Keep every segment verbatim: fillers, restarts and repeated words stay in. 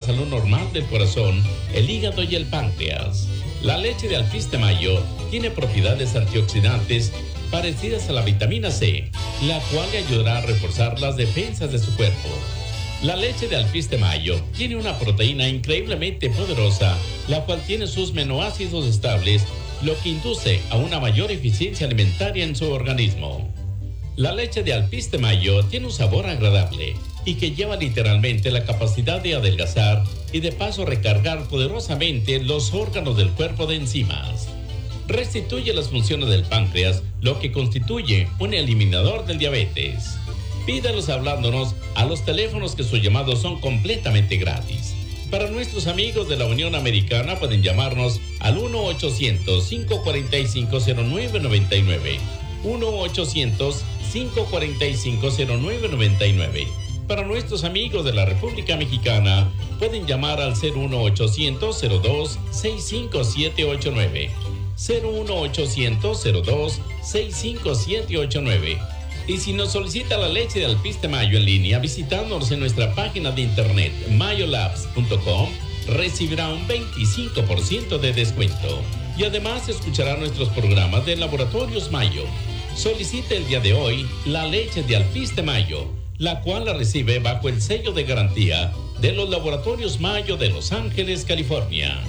salud normal del corazón, el hígado y el páncreas. La leche de alpiste mayo tiene propiedades antioxidantes parecidas a la vitamina C, la cual le ayudará a reforzar las defensas de su cuerpo. La leche de alpiste mayo tiene una proteína increíblemente poderosa, la cual tiene sus aminoácidos estables, lo que induce a una mayor eficiencia alimentaria en su organismo. La leche de alpiste mayo tiene un sabor agradable y que lleva literalmente la capacidad de adelgazar y de paso recargar poderosamente los órganos del cuerpo de enzimas. Restituye las funciones del páncreas, lo que constituye un eliminador del diabetes. Pídalos hablándonos a los teléfonos que sus llamados son completamente gratis. Para nuestros amigos de la Unión Americana pueden llamarnos al uno ochocientos, cinco cuatro cinco, cero nueve nueve nueve. uno ochocientos, cinco cuatro cinco, cero nueve nueve nueve. Para nuestros amigos de la República Mexicana pueden llamar al cero uno ochocientos, cero dos, seis cinco siete ocho nueve. cero uno ochocientos, cero dos, seis cinco siete ocho nueve. Y si nos solicita la leche de alpiste mayo en línea visitándonos en nuestra página de internet mayolabs punto com, recibirá un veinticinco por ciento de descuento. Y además escuchará nuestros programas de Laboratorios Mayo. Solicite el día de hoy la leche de alpiste mayo, la cual la recibe bajo el sello de garantía de los Laboratorios Mayo de Los Ángeles, California.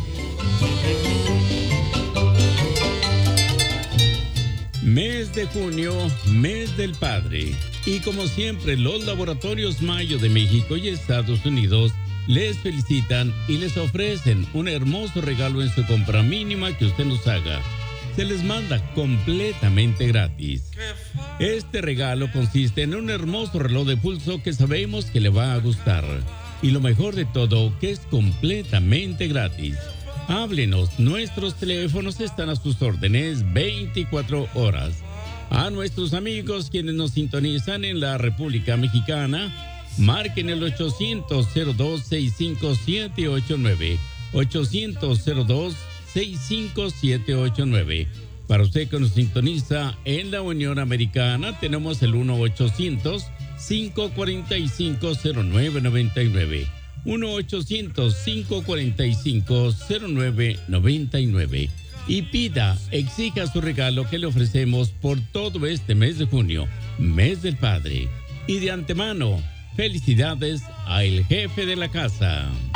Mes de junio, mes del padre. Y como siempre, los Laboratorios Mayo de México y Estados Unidos les felicitan y les ofrecen un hermoso regalo en su compra mínima que usted nos haga. Se les manda completamente gratis. Este regalo consiste en un hermoso reloj de pulso que sabemos que le va a gustar. Y lo mejor de todo, que es completamente gratis. Háblenos, nuestros teléfonos están a sus órdenes veinticuatro horas. A nuestros amigos quienes nos sintonizan en la República Mexicana, marquen el ochocientos, cero dos, seis cinco siete ocho nueve. ochocientos, cero dos, seis cinco siete ocho nueve. Para usted que nos sintoniza en la Unión Americana, tenemos el uno ochocientos, cinco cuatro cinco, cero nueve nueve nueve. uno ochocientos, cinco cuatro cinco, cero nueve nueve nueve. Y pida, exija su regalo que le ofrecemos por todo este mes de junio, mes del padre. Y de antemano, felicidades al jefe de la casa.